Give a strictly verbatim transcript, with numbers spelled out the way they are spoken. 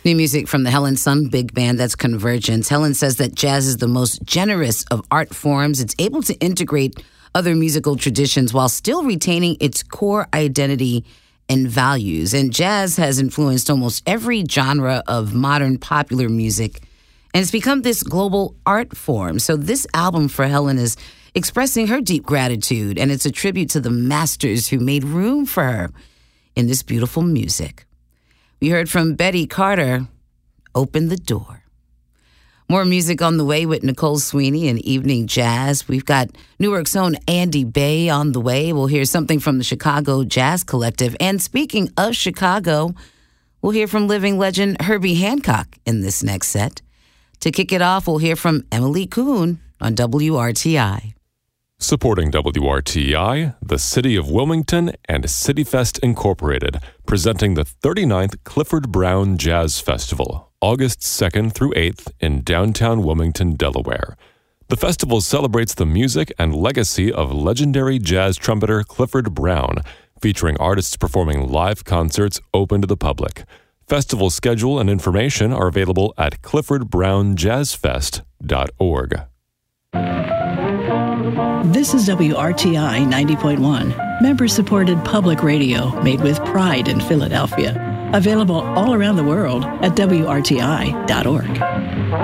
New music from the Helen Sun Big Band, that's Convergence. Helen says that jazz is the most generous of art forms. It's able to integrate other musical traditions while still retaining its core identity and values. And jazz has influenced almost every genre of modern popular music, and it's become this global art form. So this album for Helen is expressing her deep gratitude, and it's a tribute to the masters who made room for her in this beautiful music. We heard from Betty Carter, Open the Door. More music on the way with Nicole Sweeney and Evening Jazz. We've got Newark's own Andy Bay on the way. We'll hear something from the Chicago Jazz Collective. And speaking of Chicago, we'll hear from living legend Herbie Hancock in this next set. To kick it off, we'll hear from Emily Kuhn on W R T I. Supporting W R T I, the City of Wilmington, and CityFest Incorporated, presenting the thirty-ninth Clifford Brown Jazz Festival, August second through eighth in downtown Wilmington, Delaware. The festival celebrates the music and legacy of legendary jazz trumpeter Clifford Brown, featuring artists performing live concerts open to the public. Festival schedule and information are available at clifford brown jazz fest dot org. This is W R T I ninety point one, member-supported public radio made with pride in Philadelphia. Available all around the world at W R T I dot org.